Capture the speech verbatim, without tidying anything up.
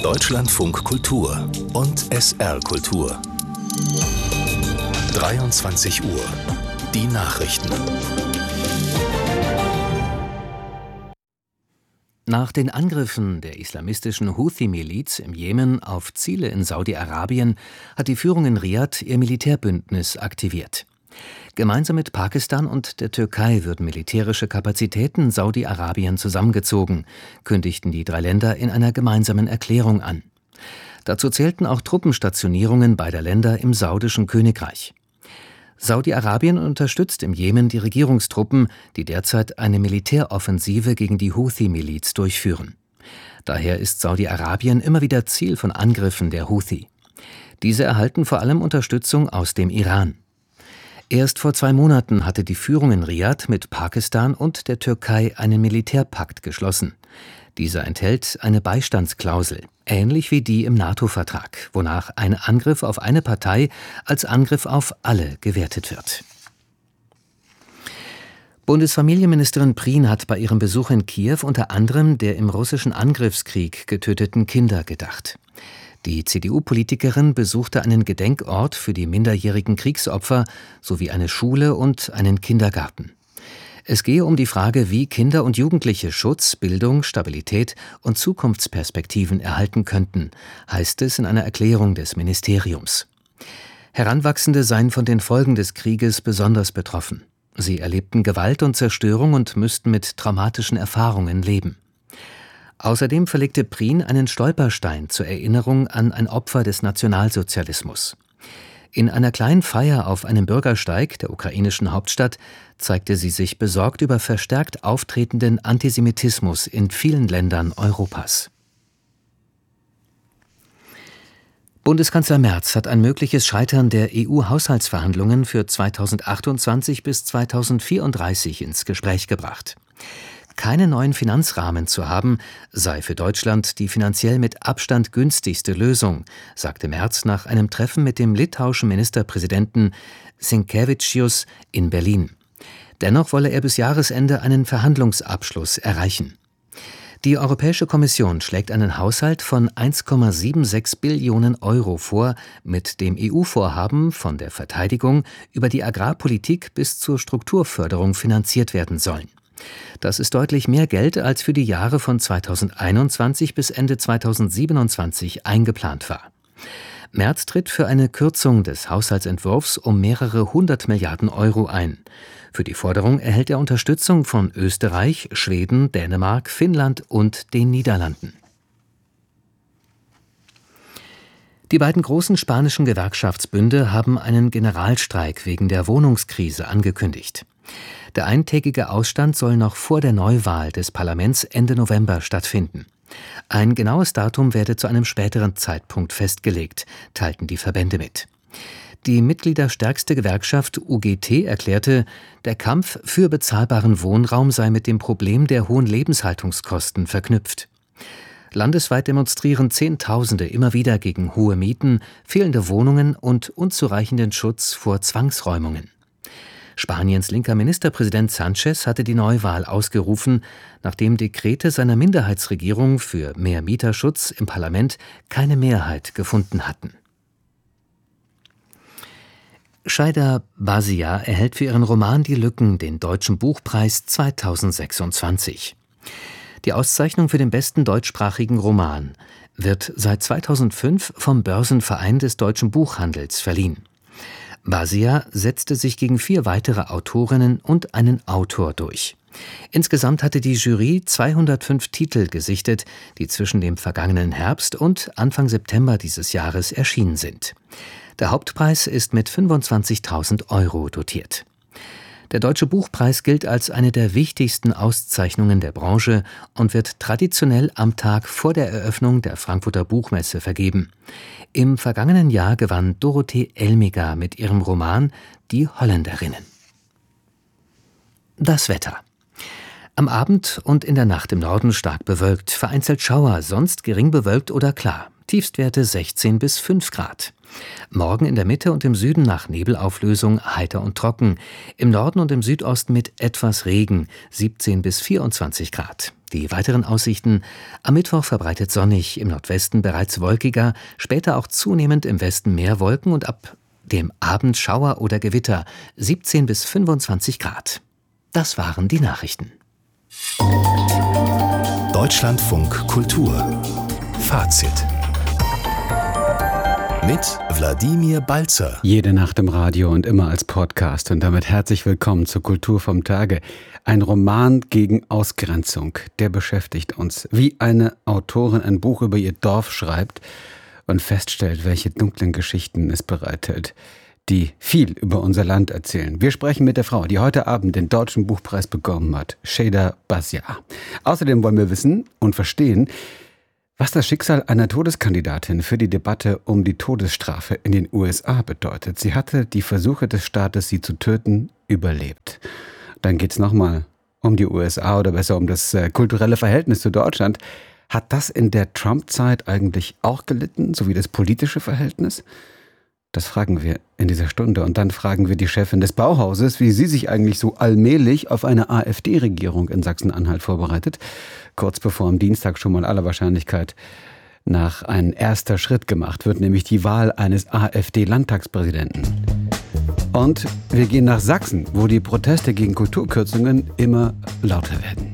Deutschlandfunk Kultur und S R Kultur. dreiundzwanzig Uhr. Die Nachrichten. Nach den Angriffen der islamistischen Houthi-Miliz im Jemen auf Ziele in Saudi-Arabien hat die Führung in Riad ihr Militärbündnis aktiviert. Gemeinsam mit Pakistan und der Türkei würden militärische Kapazitäten Saudi-Arabien zusammengezogen, kündigten die drei Länder in einer gemeinsamen Erklärung an. Dazu zählten auch Truppenstationierungen beider Länder im saudischen Königreich. Saudi-Arabien unterstützt im Jemen die Regierungstruppen, die derzeit eine Militäroffensive gegen die Houthi-Miliz durchführen. Daher ist Saudi-Arabien immer wieder Ziel von Angriffen der Houthi. Diese erhalten vor allem Unterstützung aus dem Iran. Erst vor zwei Monaten hatte die Führung in Riad mit Pakistan und der Türkei einen Militärpakt geschlossen. Dieser enthält eine Beistandsklausel, ähnlich wie die im NATO-Vertrag, wonach ein Angriff auf eine Partei als Angriff auf alle gewertet wird. Bundesfamilienministerin Prien hat bei ihrem Besuch in Kiew unter anderem der im russischen Angriffskrieg getöteten Kinder gedacht. Die C D U-Politikerin besuchte einen Gedenkort für die minderjährigen Kriegsopfer sowie eine Schule und einen Kindergarten. Es gehe um die Frage, wie Kinder und Jugendliche Schutz, Bildung, Stabilität und Zukunftsperspektiven erhalten könnten, heißt es in einer Erklärung des Ministeriums. Heranwachsende seien von den Folgen des Krieges besonders betroffen. Sie erlebten Gewalt und Zerstörung und müssten mit traumatischen Erfahrungen leben. Außerdem verlegte Prien einen Stolperstein zur Erinnerung an ein Opfer des Nationalsozialismus. In einer kleinen Feier auf einem Bürgersteig der ukrainischen Hauptstadt zeigte sie sich besorgt über verstärkt auftretenden Antisemitismus in vielen Ländern Europas. Bundeskanzler Merz hat ein mögliches Scheitern der E U-Haushaltsverhandlungen für zweitausendachtundzwanzig bis zweitausendvierunddreißig ins Gespräch gebracht. Keinen neuen Finanzrahmen zu haben, sei für Deutschland die finanziell mit Abstand günstigste Lösung, sagte Merz nach einem Treffen mit dem litauischen Ministerpräsidenten Sinkevičius in Berlin. Dennoch wolle er bis Jahresende einen Verhandlungsabschluss erreichen. Die Europäische Kommission schlägt einen Haushalt von eins Komma sechsundsiebzig Billionen Euro vor, mit dem E U-Vorhaben von der Verteidigung über die Agrarpolitik bis zur Strukturförderung finanziert werden sollen. Das ist deutlich mehr Geld, als für die Jahre von zweitausendeinundzwanzig bis Ende zweitausendsiebenundzwanzig eingeplant war. Merz tritt für eine Kürzung des Haushaltsentwurfs um mehrere hundert Milliarden Euro ein. Für die Forderung erhält er Unterstützung von Österreich, Schweden, Dänemark, Finnland und den Niederlanden. Die beiden großen spanischen Gewerkschaftsbünde haben einen Generalstreik wegen der Wohnungskrise angekündigt. Der eintägige Ausstand soll noch vor der Neuwahl des Parlaments Ende November stattfinden. Ein genaues Datum werde zu einem späteren Zeitpunkt festgelegt, teilten die Verbände mit. Die mitgliederstärkste Gewerkschaft U G T erklärte, der Kampf für bezahlbaren Wohnraum sei mit dem Problem der hohen Lebenshaltungskosten verknüpft. Landesweit demonstrieren Zehntausende immer wieder gegen hohe Mieten, fehlende Wohnungen und unzureichenden Schutz vor Zwangsräumungen. Spaniens linker Ministerpräsident Sánchez hatte die Neuwahl ausgerufen, nachdem Dekrete seiner Minderheitsregierung für mehr Mieterschutz im Parlament keine Mehrheit gefunden hatten. Shaida Bazia erhält für ihren Roman Die Lücken den Deutschen Buchpreis zweitausendsechsundzwanzig. Die Auszeichnung für den besten deutschsprachigen Roman wird seit zweitausendfünf vom Börsenverein des deutschen Buchhandels verliehen. Bazia setzte sich gegen vier weitere Autorinnen und einen Autor durch. Insgesamt hatte die Jury zweihundertfünf Titel gesichtet, die zwischen dem vergangenen Herbst und Anfang September dieses Jahres erschienen sind. Der Hauptpreis ist mit fünfundzwanzigtausend Euro dotiert. Der Deutsche Buchpreis gilt als eine der wichtigsten Auszeichnungen der Branche und wird traditionell am Tag vor der Eröffnung der Frankfurter Buchmesse vergeben. Im vergangenen Jahr gewann Dorothee Elmiger mit ihrem Roman Die Holländerinnen. Das Wetter. Am Abend und in der Nacht im Norden stark bewölkt, vereinzelt Schauer, sonst gering bewölkt oder klar. Tiefstwerte sechzehn bis fünf Grad. Morgen in der Mitte und im Süden nach Nebelauflösung heiter und trocken. Im Norden und im Südosten mit etwas Regen, siebzehn bis vierundzwanzig Grad. Die weiteren Aussichten: am Mittwoch verbreitet sonnig, im Nordwesten bereits wolkiger, später auch zunehmend im Westen mehr Wolken und ab dem Abend Schauer oder Gewitter, siebzehn bis fünfundzwanzig Grad. Das waren die Nachrichten. Deutschlandfunk Kultur Fazit mit Wladimir Balzer. Jede Nacht im Radio und immer als Podcast. Und damit herzlich willkommen zur Kultur vom Tage. Ein Roman gegen Ausgrenzung, der beschäftigt uns. Wie eine Autorin ein Buch über ihr Dorf schreibt und feststellt, welche dunklen Geschichten es bereithält, die viel über unser Land erzählen. Wir sprechen mit der Frau, die heute Abend den Deutschen Buchpreis bekommen hat, Sheyda Bazia. Außerdem wollen wir wissen und verstehen, was das Schicksal einer Todeskandidatin für die Debatte um die Todesstrafe in den U S A bedeutet. Sie hatte die Versuche des Staates, sie zu töten, überlebt. Dann geht es nochmal um die U S A oder besser um das äh, kulturelle Verhältnis zu Deutschland. Hat das in der Trump-Zeit eigentlich auch gelitten, sowie das politische Verhältnis? Das fragen wir in dieser Stunde. Und dann fragen wir die Chefin des Bauhauses, wie sie sich eigentlich so allmählich auf eine AfD-Regierung in Sachsen-Anhalt vorbereitet. Kurz bevor am Dienstag schon mal aller Wahrscheinlichkeit nach ein erster Schritt gemacht wird, nämlich die Wahl eines AfD-Landtagspräsidenten. Und wir gehen nach Sachsen, wo die Proteste gegen Kulturkürzungen immer lauter werden.